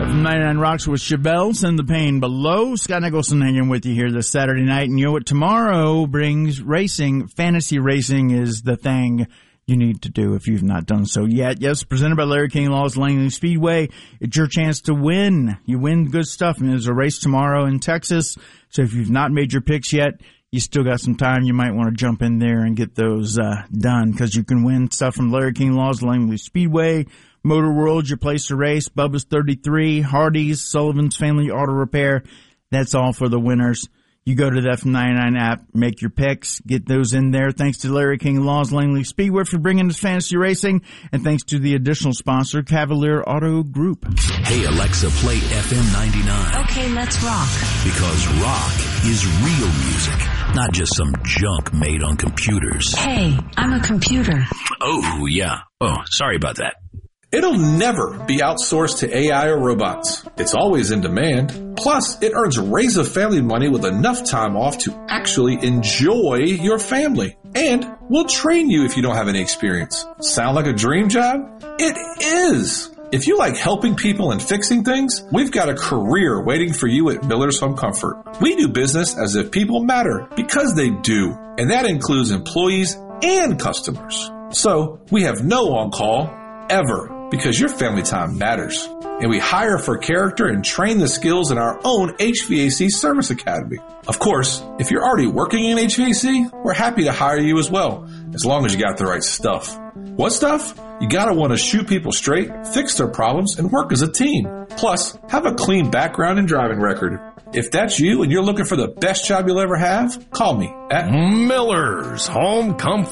from 99 Rocks with Chevelle, Send the Pain Below. Scott Nicholson hanging with you here this Saturday night. And you know what tomorrow brings? Racing. Fantasy racing is the thing you need to do if you've not done so yet. Yes, presented by Larry King Laws Langley Speedway. It's your chance to win. You win good stuff. I mean, there's a race tomorrow in Texas. So if you've not made your picks yet, you still got some time. You might want to jump in there and get those done, because you can win stuff from Larry King Laws Langley Speedway, Motor World, your place to race, Bubba's 33, Hardee's, Sullivan's Family Auto Repair. That's all for the winners. You go to the F99 app, make your picks, get those in there. Thanks to Larry King Laws Langley Speedway for bringing us fantasy racing, and thanks to the additional sponsor, Cavalier Auto Group. Hey, Alexa, play FM 99. Okay, let's rock. Because rock is real music, not just some junk made on computers. Hey, I'm a computer. Oh, yeah. Oh, sorry about that. It'll never be outsourced to AI or robots. It's always in demand. Plus, it earns Raise a Family money with enough time off to actually enjoy your family. And we'll train you if you don't have any experience. Sound like a dream job? It is! If you like helping people and fixing things, we've got a career waiting for you at Miller's Home Comfort. We do business as if people matter, because they do. And that includes employees and customers. So, we have no on-call, ever. Because your family time matters. And we hire for character and train the skills in our own HVAC Service Academy. Of course, if you're already working in HVAC, we're happy to hire you as well, as long as you got the right stuff. What stuff? You gotta want to shoot people straight, fix their problems, and work as a team. Plus, have a clean background and driving record. If that's you and you're looking for the best job you'll ever have, call me at Miller's Home Comfort.